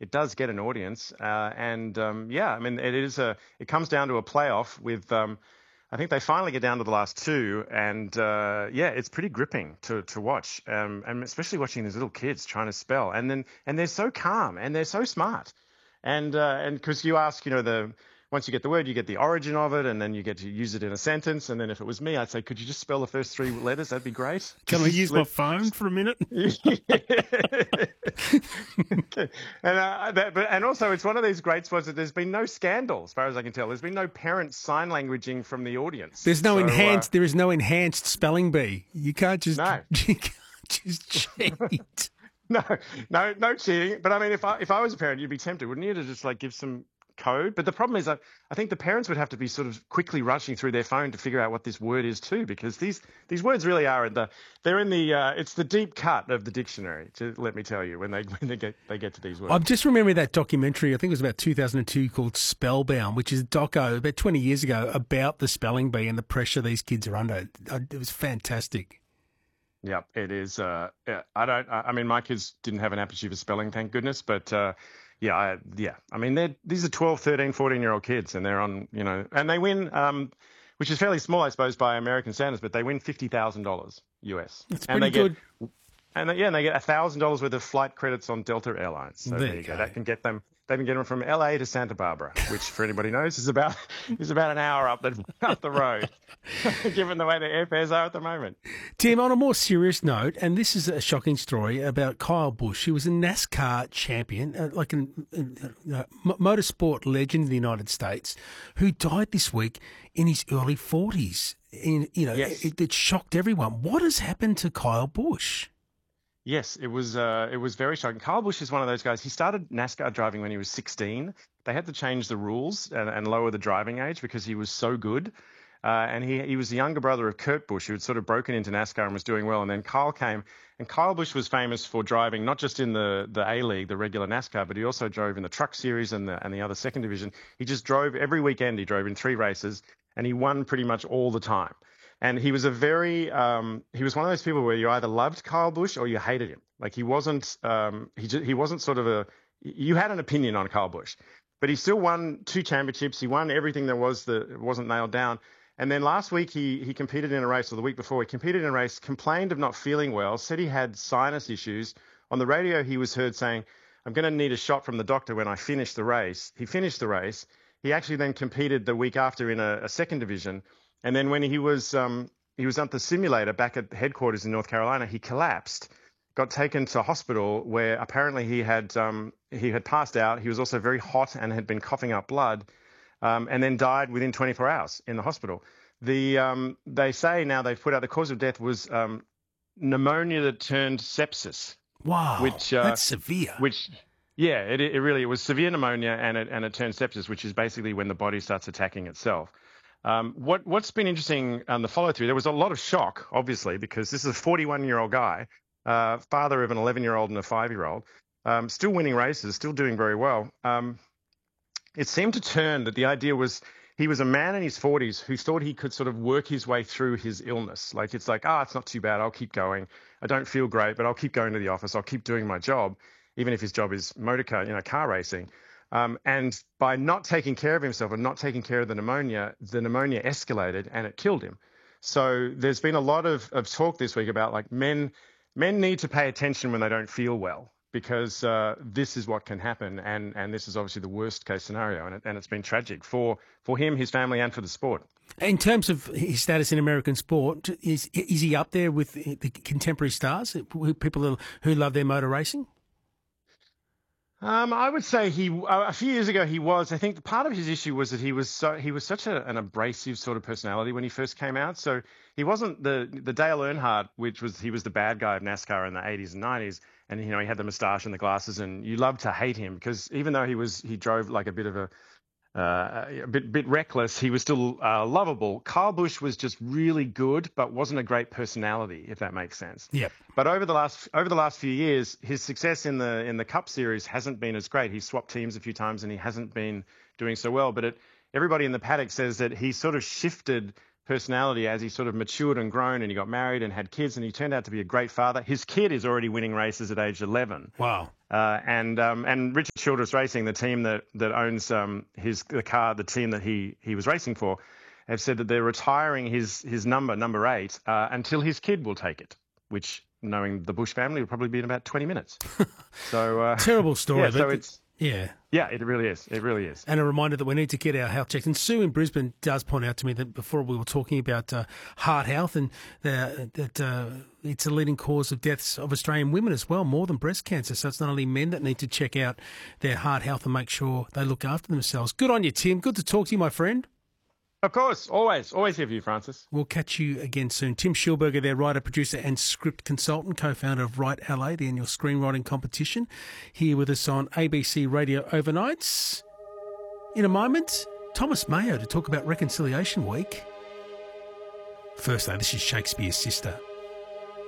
it does get an audience. I mean, it comes down to a playoff with. I think they finally get down to the last two, and it's pretty gripping to watch, and especially watching these little kids trying to spell, and they're so calm and they're so smart, and because you ask, once you get the word, you get the origin of it, and then you get to use it in a sentence, and then if it was me, I'd say, could you just spell the first three letters? That'd be great. Can I use my phone for a minute? Okay. And also, it's one of these great spots that there's been no scandal, as far as I can tell. There's been no parent sign languaging from the audience. There is no enhanced spelling bee. You can't just cheat. No cheating. But I mean, if I was a parent, you'd be tempted, wouldn't you, to just give some code? But the problem is, I think the parents would have to be sort of quickly rushing through their phone to figure out what this word is too, because these words really are it's the deep cut of the dictionary. Let me tell you, when they get to these words. I'm just remembering that documentary. I think it was about 2002 called Spellbound, which is a doco about 20 years ago about the spelling bee and the pressure these kids are under. It was fantastic. Yeah, it is. I mean, my kids didn't have an aptitude for spelling, thank goodness, but. I mean, these are 12, 13, 14-year-old kids, and they're on, and they win, which is fairly small, I suppose, by American standards, but they win $50,000 US. That's pretty good. And they get $1,000 worth of flight credits on Delta Airlines. So there you go. That can get them. They can get them from LA to Santa Barbara, which, for anybody knows, is about an hour up the road, given the way the airfares are at the moment. Tim, on a more serious note, and this is a shocking story about Kyle Busch. He was a NASCAR champion, a motorsport legend in the United States, who died this week in his early 40s. Yes. It shocked everyone. What has happened to Kyle Busch? Yes, it was very shocking. Kyle Busch is one of those guys. He started NASCAR driving when he was 16. They had to change the rules and lower the driving age because he was so good. And he was the younger brother of Kurt Busch, who had sort of broken into NASCAR and was doing well. And then Kyle came, and Kyle Busch was famous for driving not just in the A-League, the regular NASCAR, but he also drove in the Truck Series and the other second division. He just drove every weekend. He drove in 3 races, and he won pretty much all the time. And he was he was one of those people where you either loved Kyle Busch or you hated him. Like he wasn't sort of you had an opinion on Kyle Busch, but he still won 2 championships. He won everything there was that wasn't nailed down. And then last week he competed in a race, or the week before he competed in a race, complained of not feeling well, said he had sinus issues. On the radio, he was heard saying, "I'm going to need a shot from the doctor when I finish the race." He finished the race. He actually then competed the week after in a second division. And then when he was at the simulator back at headquarters in North Carolina, he collapsed, got taken to hospital where apparently he had passed out. He was also very hot and had been coughing up blood, and then died within 24 hours in the hospital. They say now they've put out the cause of death was pneumonia that turned sepsis. Wow, that's severe. It was severe pneumonia and it turned sepsis, which is basically when the body starts attacking itself. What's been interesting on the follow through, there was a lot of shock, obviously, because this is a 41-year-old guy, father of an 11-year-old and a 5-year-old, still winning races, still doing very well. It seemed to turn that the idea was he was a man in his 40s who thought he could sort of work his way through his illness. Like, it's not too bad. I'll keep going. I don't feel great, but I'll keep going to the office. I'll keep doing my job, even if his job is car racing. And by not taking care of himself and not taking care of the pneumonia escalated and it killed him. So there's been a lot of talk this week about men need to pay attention when they don't feel well, because this is what can happen. And this is obviously the worst case scenario. And it's been tragic for him, his family, and for the sport. In terms of his status in American sport, is he up there with the contemporary stars, people who love their motor racing? I would say a few years ago he was. I think part of his issue was that he was such an abrasive sort of personality when he first came out. So he wasn't the Dale Earnhardt, he was the bad guy of NASCAR in the 80s and 90s, and he had the moustache and the glasses, and you loved to hate him because even though he drove like a bit of a bit reckless, he was still lovable. Kyle Busch was just really good, but wasn't a great personality, if that makes sense. Yep. But over the last few years, his success in the Cup Series hasn't been as great. He swapped teams a few times, and he hasn't been doing so well. But everybody in the paddock says that he sort of shifted personality as he sort of matured and grown, and he got married and had kids, and he turned out to be a great father. His kid is already winning races at age 11. Wow. And Richard Childress Racing, the team that owns the team that he was racing for, have said that they're retiring his number 8 until his kid will take it, which, knowing the Bush family, will probably be in about 20 minutes. So terrible story. Yeah, so it's yeah. Yeah, it really is. It really is. And a reminder that we need to get our health checked. And Sue in Brisbane does point out to me that before we were talking about heart health and that it's a leading cause of deaths of Australian women as well, more than breast cancer. So it's not only men that need to check out their heart health and make sure they look after themselves. Good on you, Tim. Good to talk to you, my friend. Of course. Always here for you, Francis. We'll catch you again soon. Tim Schulberger, their writer, producer and script consultant, co-founder of Write LA, the annual screenwriting competition, here with us on ABC Radio Overnights. In a moment, Thomas Mayo to talk about Reconciliation Week. First, though, this is Shakespeare's Sister.